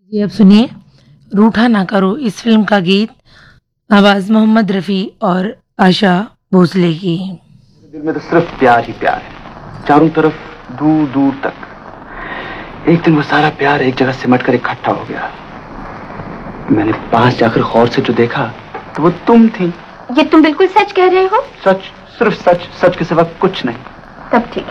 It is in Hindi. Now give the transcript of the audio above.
जी अब सुनिए रूठा ना करो इस फिल्म का गीत, आवाज़ मोहम्मद रफ़ी और आशा भोसले की। दिल में तो सिर्फ प्यार ही प्यार है, चारों तरफ दूर दूर तक। एक दिन वो सारा प्यार एक जगह सिमट कर इकट्ठा हो गया। मैंने पास जाकर गौर से जो देखा तो वो तुम थी। ये तुम बिल्कुल सच कह रहे हो? सच, सिर्फ सच, सच के सिवा कुछ नहीं। तब ठीक।